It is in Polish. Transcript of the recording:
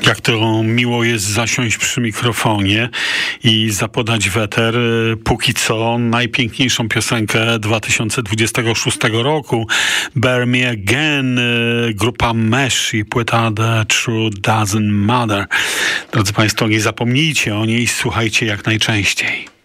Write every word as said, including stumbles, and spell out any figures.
Jak to miło jest zasiąść przy mikrofonie i zapodać weter póki co najpiękniejszą piosenkę dwa tysiące dwudziestego szóstego roku. Bear Me Again, grupa Mesh i płyta The Truth Doesn't Matter. Drodzy Państwo, nie zapomnijcie o niej, słuchajcie jak najczęściej.